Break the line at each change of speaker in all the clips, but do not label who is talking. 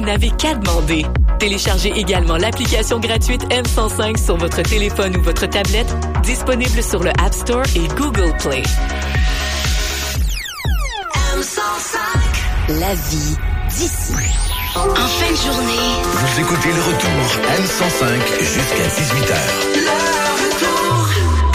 n'avez qu'à demander. Téléchargez également l'application gratuite M105 sur votre téléphone ou votre tablette, disponible sur le App Store et Google Play.
M105. La vie d'ici. En fin de journée.
Vous écoutez le retour M105 jusqu'à 18h.
Le retour.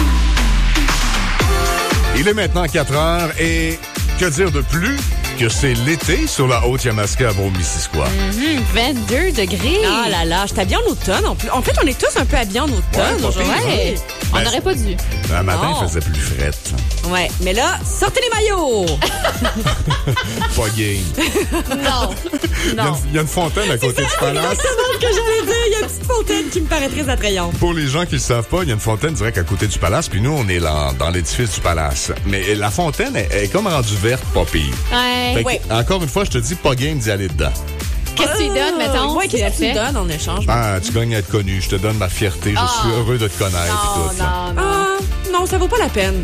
Il est maintenant 4h et que dire de plus que c'est l'été sur la Haute-Yamaska à Beaumont-Missisquoi.
22 degrés.
Ah là là, j'étais habillée en automne. En fait, on est tous un peu habillés en automne aujourd'hui.
Ouais. On n'aurait pas dû.
Un matin,
Non.
il faisait plus frette.
Ouais, mais là, sortez les maillots!
Pas game.
Non.
Il y a une fontaine à côté du palace.
Exactement ce que j'allais dire. Il y a une petite fontaine qui me paraît très attrayante.
Pour les gens qui le savent pas, il y a une fontaine direct à côté du palace, puis nous, on est dans l'édifice du palace. Mais la fontaine est comme rendue verte, pas pire.
Ouais.
Fait que,
ouais.
Encore une fois, je te dis, pas game d'y aller dedans.
Qu'est-ce que tu lui donnes, mettons?
Ouais,
si tu
qu'est-ce que tu
l'as
me
fait?
donnes en échange?
Tu gagnes à être connu, je te donne ma fierté, je suis heureux de te connaître.
Non,
et tout, là.
non.
Non, ça vaut pas la peine.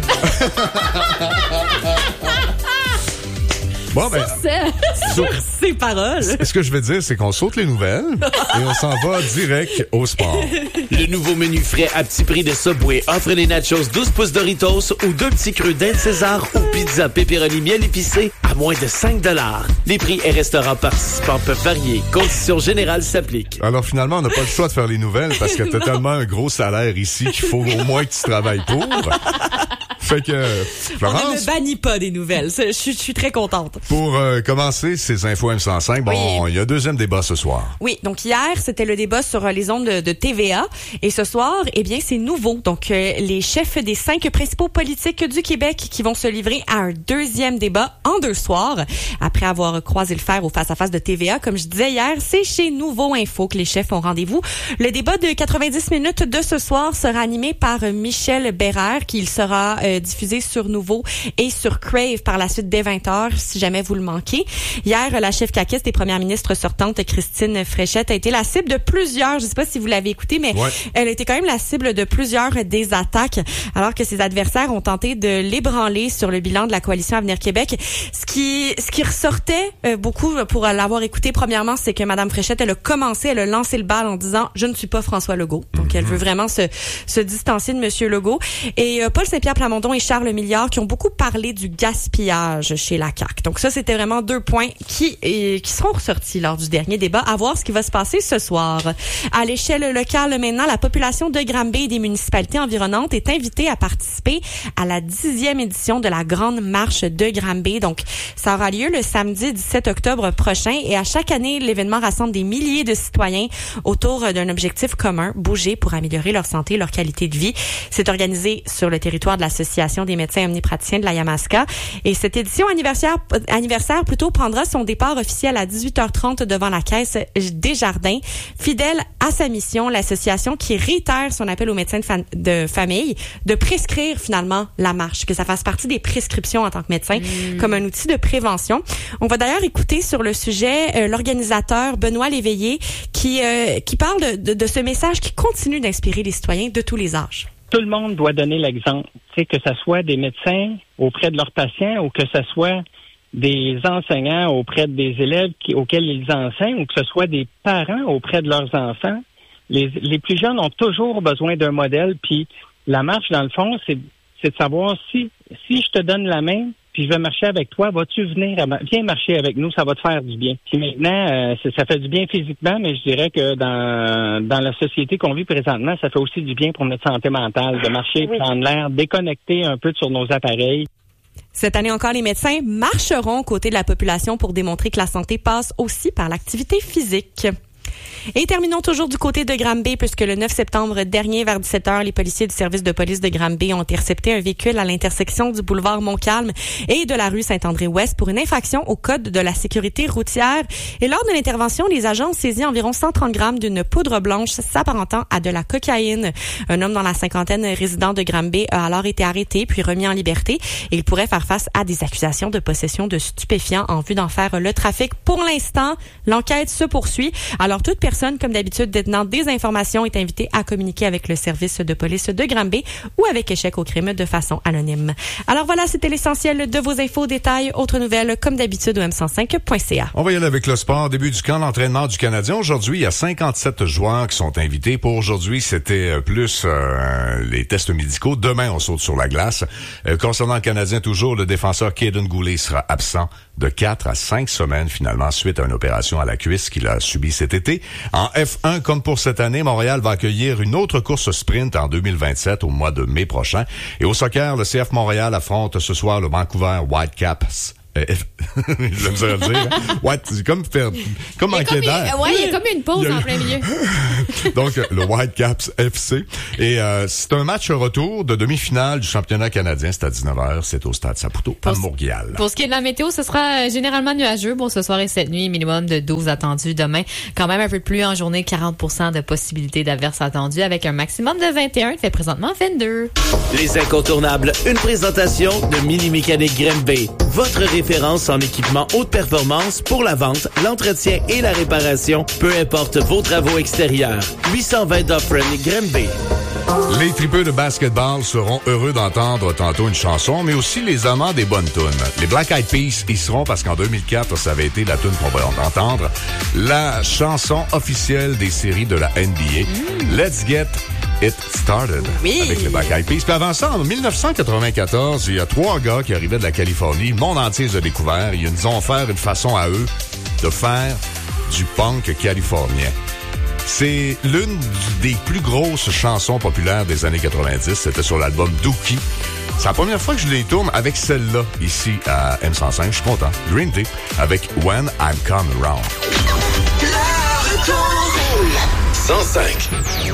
Bon, ben,
Ça.
Ces paroles.
ce que je vais dire, c'est qu'on saute les nouvelles et on s'en va direct au sport.
Le nouveau menu frais à petit prix de Subway offre les nachos 12 pouces Doritos ou 2 petits crus d'Aile César ou pizza pepperoni miel épicé à moins de 5 $. Les prix et restaurants participants peuvent varier. Conditions générales s'appliquent.
Alors finalement, on n'a pas le choix de faire les nouvelles parce que t'as tellement un gros salaire ici qu'il faut au moins que tu travailles pour. Fait que,
On ne
Florence,
me bannit pas des nouvelles. Je suis très contente.
pour commencer ces infos M105, bon, il y a un deuxième débat ce soir.
Oui, donc hier, c'était le débat sur les ondes de TVA. Et ce soir, eh bien, c'est nouveau. Donc, les chefs des 5 principaux politiques du Québec qui vont se livrer à un deuxième débat en 2 soirs. Après avoir croisé le fer au face-à-face de TVA, comme je disais hier, c'est chez Nouveau Info que les chefs ont rendez-vous. Le débat de 90 minutes de ce soir sera animé par Michel Bérère, qui sera diffusé sur Nouveau et sur Crave par la suite dès 20h, si jamais vous le manquez. Hier, la chef caquiste et première ministre sortante, Christine Fréchette, a été la cible de plusieurs, je sais pas si vous l'avez écouté, mais elle a été quand même la cible de plusieurs des attaques, alors que ses adversaires ont tenté de l'ébranler sur le bilan de la coalition Avenir Québec. Ce qui ressortait beaucoup pour l'avoir écouté, premièrement, c'est que Madame Fréchette, elle a lancé le bal en disant « Je ne suis pas François Legault ». Donc, elle veut vraiment se distancier de Monsieur Legault. Et Paul Saint-Pierre Plamondon et Charles Milliard qui ont beaucoup parlé du gaspillage chez la CAQ. Donc ça, c'était vraiment 2 points qui seront ressortis lors du dernier débat. À voir ce qui va se passer ce soir. À l'échelle locale, maintenant, la population de Granby et des municipalités environnantes est invitée à participer à la 10e édition de la Grande Marche de Granby. Donc, ça aura lieu le samedi 17 octobre prochain et à chaque année, l'événement rassemble des milliers de citoyens autour d'un objectif commun, bouger pour améliorer leur santé et leur qualité de vie. C'est organisé sur le territoire de l'Association des médecins omnipraticiens de la Yamaska. Et cette édition anniversaire prendra son départ officiel à 18h30 devant la caisse Desjardins. Fidèle à sa mission, l'association qui réitère son appel aux médecins de famille de prescrire finalement la marche, que ça fasse partie des prescriptions en tant que médecin comme un outil de prévention. On va d'ailleurs écouter sur le sujet l'organisateur Benoît Léveillé qui parle de ce message qui continue d'inspirer les citoyens de tous les âges.
Tout le monde doit donner l'exemple, que ce soit des médecins auprès de leurs patients ou que ce soit des enseignants auprès des élèves auxquels ils enseignent ou que ce soit des parents auprès de leurs enfants. Les plus jeunes ont toujours besoin d'un modèle, puis la marche, dans le fond, c'est de savoir si je te donne la main, puis je vais marcher avec toi, vas-tu viens marcher avec nous, ça va te faire du bien. Puis maintenant, ça fait du bien physiquement, mais je dirais que dans la société qu'on vit présentement, ça fait aussi du bien pour notre santé mentale, de marcher, prendre l'air, déconnecter un peu sur nos appareils.
Cette année encore, les médecins marcheront aux côtés de la population pour démontrer que la santé passe aussi par l'activité physique. Et terminons toujours du côté de Granby, puisque le 9 septembre dernier, vers 17h, les policiers du service de police de Granby ont intercepté un véhicule à l'intersection du boulevard Montcalm et de la rue Saint-André-Ouest pour une infraction au code de la sécurité routière. Et lors de l'intervention, les agents ont saisi environ 130 grammes d'une poudre blanche s'apparentant à de la cocaïne. Un homme dans la cinquantaine résident de Granby a alors été arrêté puis remis en liberté et il pourrait faire face à des accusations de possession de stupéfiants en vue d'en faire le trafic. Pour l'instant, l'enquête se poursuit. Alors, toute personne personne, comme d'habitude, détenant des informations est invité à communiquer avec le service de police de Granby ou avec échec au crime de façon anonyme. Alors voilà, c'était l'essentiel de vos infos, détails, autres nouvelles, comme d'habitude au m105.ca.
On va y aller avec le sport. Début du camp d'entraînement du Canadien. Aujourd'hui, il y a 57 joueurs qui sont invités. Pour aujourd'hui, c'était plus les tests médicaux. Demain, on saute sur la glace. Concernant le Canadien, toujours, le défenseur Kaden Goulet sera absent de 4 à 5 semaines, finalement, suite à une opération à la cuisse qu'il a subie cet été. En F1, comme pour cette année, Montréal va accueillir une autre course sprint en 2027, au mois de mai prochain. Et au soccer, le CF Montréal affronte ce soir le Vancouver Whitecaps. J'aime ça le dire. Hein? Ouais, c'est comme manquer d'air.
Ouais, il y a comme une pause en plein milieu.
Donc, le Whitecaps FC. Et c'est un match retour de demi-finale du championnat canadien. C'est à 19h. C'est au Stade Saputo, à Montréal.
Pour ce qui est de la météo, ce sera généralement nuageux. Bon, ce soir et cette nuit, minimum de 12 attendus. Demain, quand même un peu de pluie en journée, 40% de possibilité d'averse attendue avec un maximum de 21. Il fait présentement 22.
Les incontournables. Une présentation de Mini Mécanique Granby. Votre référence en équipement haute performance pour la vente, l'entretien et la réparation, peu importe vos travaux extérieurs. 820 Dufferin Granby.
Les tripeux de basketball seront heureux d'entendre tantôt une chanson, mais aussi les amants des bonnes tunes. Les Black Eyed Peas y seront parce qu'en 2004, ça avait été la tune qu'on va entendre, la chanson officielle des séries de la NBA. Let's Get It Started.
Oui.
Avec les Black Eyed Peas. Puis avant ça, en 1994, il y a 3 gars qui arrivaient de la Californie. Le monde entier les a découverts. Ils nous ont offert une façon à eux de faire du punk californien. C'est l'une des plus grosses chansons populaires des années 90. C'était sur l'album Dookie. C'est la première fois que je les tourne avec celle-là, ici à M105. Je suis content. Green Day, avec When I'm Come Around.
105.